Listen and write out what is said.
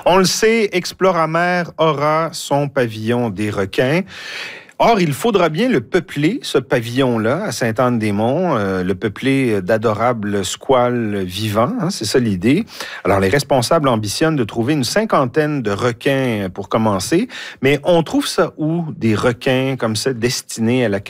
On le sait, Exploramer aura son pavillon des requins. Or, il faudra bien le peupler, ce pavillon-là, à Sainte-Anne-des-Monts, le peupler d'adorables squales vivants, hein, c'est ça l'idée. Alors, les responsables ambitionnent de trouver une 50aine de requins pour commencer, mais on trouve ça où, des requins comme ça destinés à la